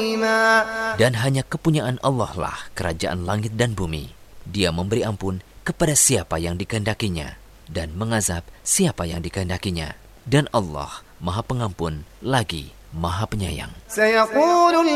Dan hanya kepunyaan Allah lah kerajaan langit dan bumi. Dia memberi ampun kepada siapa yang dikehendakinya dan mengazab siapa yang dikehendakinya. Dan Allah Maha Pengampun lagi Maha Penyayang.